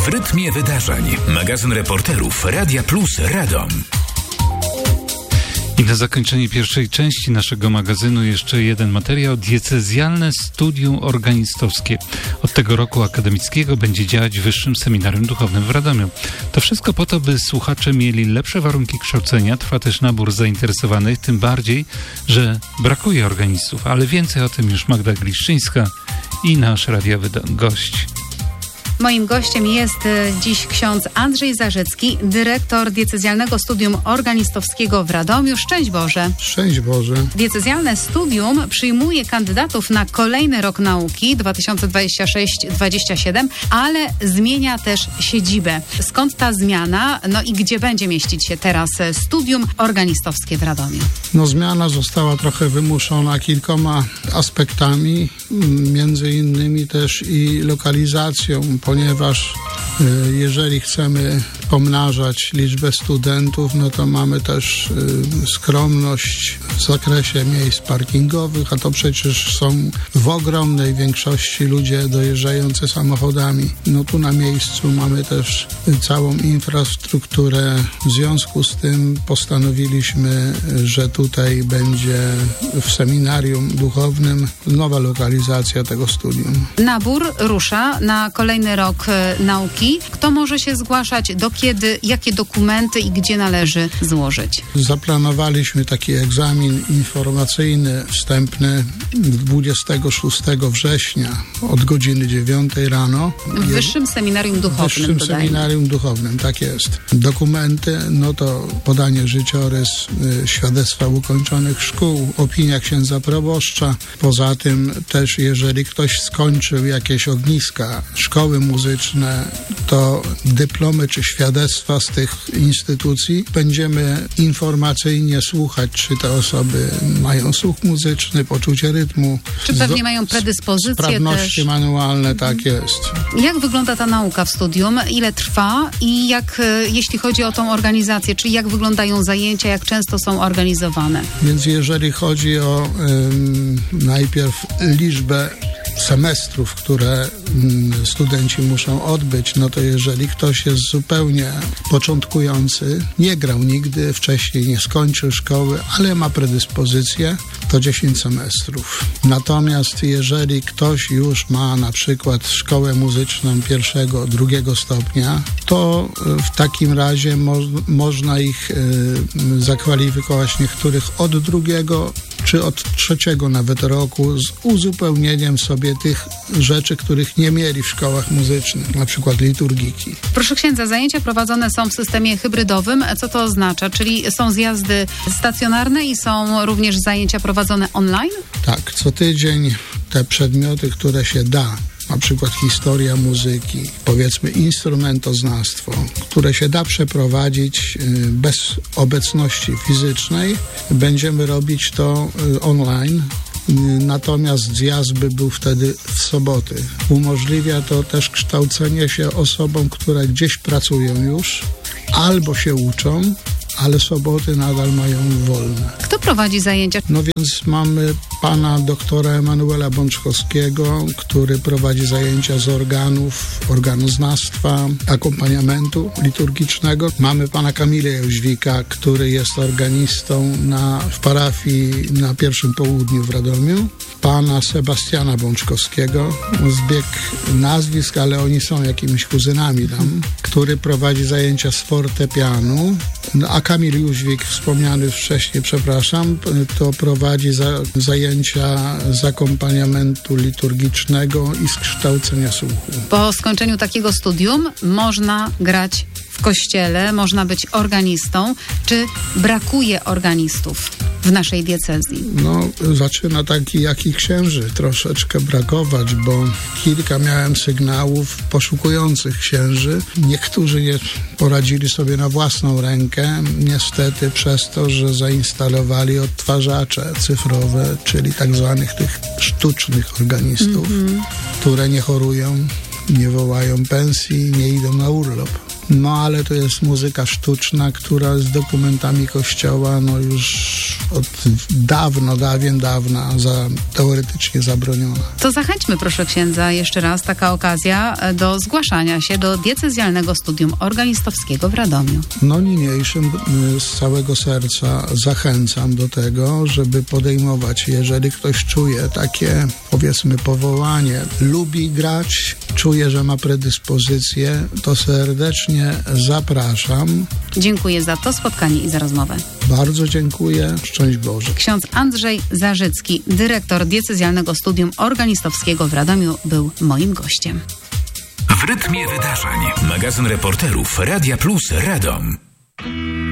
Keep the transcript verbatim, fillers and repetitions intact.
W rytmie wydarzeń. Magazyn reporterów Radia Plus Radom. I na zakończenie pierwszej części naszego magazynu jeszcze jeden materiał. Diecezjalne Studium Organistowskie. Od tego roku akademickiego będzie działać w Wyższym Seminarium Duchownym w Radomiu. To wszystko po to, by słuchacze mieli lepsze warunki kształcenia. Trwa też nabór zainteresowanych, tym bardziej, że brakuje organistów. Ale więcej o tym już Magda Gliszczyńska i nasz radiowy gość. Moim gościem jest dziś ksiądz Andrzej Zarzecki, dyrektor Diecezjalnego Studium Organistowskiego w Radomiu. Szczęść Boże. Szczęść Boże. Diecezjalne studium przyjmuje kandydatów na kolejny rok nauki dwa tysiące dwudziesty szósty dwudziesty siódmy, ale zmienia też siedzibę. Skąd ta zmiana? No i gdzie będzie mieścić się teraz Studium Organistowskie w Radomiu? No zmiana została trochę wymuszona kilkoma aspektami, między innymi też i lokalizacją, ponieważ y, jeżeli chcemy pomnażać liczbę studentów, no to mamy też y, skromność w zakresie miejsc parkingowych, a to przecież są w ogromnej większości ludzie dojeżdżający samochodami. No tu na miejscu mamy też y, całą infrastrukturę. W związku z tym postanowiliśmy, y, że tutaj będzie w seminarium duchownym nowa lokalizacja tego studium. Nabór rusza na kolejny rok e, nauki. Kto może się zgłaszać, do kiedy, jakie dokumenty i gdzie należy złożyć? Zaplanowaliśmy taki egzamin informacyjny wstępny dwudziestego szóstego września od godziny dziewiątej rano. W Wyższym Seminarium Duchownym. W Wyższym dodajmy. Seminarium Duchownym, tak jest. Dokumenty, no to podanie życiorys, y, świadectwa ukończonych szkół, opinia księdza proboszcza. Poza tym też, jeżeli ktoś skończył jakieś ogniska, szkoły muzyczne, to dyplomy czy świadectwa z tych instytucji będziemy informacyjnie słuchać, czy te osoby mają słuch muzyczny, poczucie rytmu. Czy pewnie mają predyspozycje sprawności też? manualne, tak jest. Jak wygląda ta nauka w studium? Ile trwa? I jak, e, jeśli chodzi o tą organizację, czyli jak wyglądają zajęcia, jak często są organizowane? Więc jeżeli chodzi o ym, najpierw liczbę semestrów, które mm, studenci muszą odbyć, no to jeżeli ktoś jest zupełnie początkujący, nie grał nigdy, wcześniej nie skończył szkoły, ale ma predyspozycję, to dziesięć semestrów. Natomiast jeżeli ktoś już ma na przykład szkołę muzyczną pierwszego, drugiego stopnia, to w takim razie mo- można ich y, zakwalifikować niektórych od drugiego czy od trzeciego nawet roku z uzupełnieniem sobie tych rzeczy, których nie mieli w szkołach muzycznych, na przykład liturgiki. Proszę księdza, zajęcia prowadzone są w systemie hybrydowym. Co to oznacza? Czyli są zjazdy stacjonarne i są również zajęcia prowadzone online? Tak, co tydzień te przedmioty, które się da, na przykład historia muzyki, powiedzmy instrumentoznawstwo, które się da przeprowadzić bez obecności fizycznej, będziemy robić to online. Natomiast zjazd by był wtedy w soboty. Umożliwia to też kształcenie się osobom, które gdzieś pracują już albo się uczą, ale soboty nadal mają wolne. Kto prowadzi zajęcia? No więc mamy pana doktora Emanuela Bączkowskiego, który prowadzi zajęcia z organów, organoznawstwa, akompaniamentu liturgicznego. Mamy pana Kamila Jóźwika, który jest organistą na, w parafii na Pierwszym Południu w Radomiu. Pana Sebastiana Bączkowskiego, zbieg nazwisk, ale oni są jakimiś kuzynami tam, który prowadzi zajęcia z fortepianu. A Kamil Jóźwik, wspomniany wcześniej, przepraszam, to prowadzi za, zajęcia z akompaniamentu liturgicznego i z kształcenia słuchu. Po skończeniu takiego studium można grać w kościele, można być organistą. Czy brakuje organistów w naszej diecezji? No, zaczyna taki jak i księży troszeczkę brakować, bo kilka miałem sygnałów poszukujących księży. Niektórzy nie poradzili sobie na własną rękę, niestety przez to, że zainstalowali odtwarzacze cyfrowe, czyli tak zwanych tych sztucznych organistów, mm-hmm. które nie chorują, nie wołają pensji, nie idą na urlop. no ale to jest muzyka sztuczna, która z dokumentami Kościoła no już od dawno, dawien dawna za, teoretycznie zabroniona. To zachęćmy, proszę księdza, jeszcze raz taka okazja do zgłaszania się do diecezjalnego studium organistowskiego w Radomiu. No niniejszym z całego serca zachęcam do tego, żeby podejmować, jeżeli ktoś czuje takie, powiedzmy, powołanie, lubi grać, czuje, że ma predyspozycję, to serdecznie zapraszam. Dziękuję za to spotkanie i za rozmowę. Bardzo dziękuję. Szczęść Boże. Ksiądz Andrzej Zarzycki, dyrektor diecezjalnego studium organistowskiego w Radomiu, był moim gościem. W rytmie wydarzeń. Magazyn reporterów Radia Plus Radom.